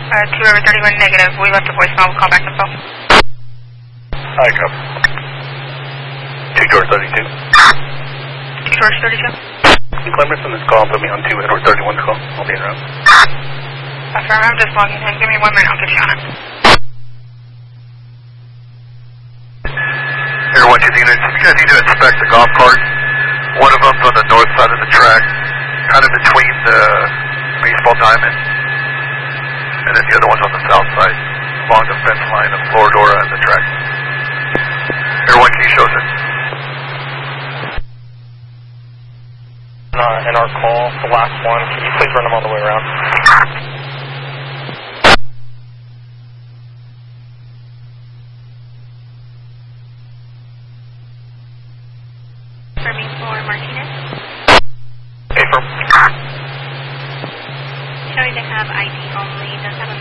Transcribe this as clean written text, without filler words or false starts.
2 over 31 negative. We left a voicemail. We'll call back info. Hi, copy. 2 George 32. 2 George 32. Clemerson is call. Put me on 2 Edward 31 call. I'll be en route. Affirm. I'm just logging in. Give me 1 minute. I'll get you on it. Here, what you need is, you guys need to inspect the golf cart. One of them's on the north side of the track, kind of between the baseball diamond, and then the other one's on the south side, along the fence line of Floridora and the track. Here, what key shows it? In our call, the last one, can you please run them all the way around? Affirming for Martinez. Affirm. Showing to have ID only. Does have a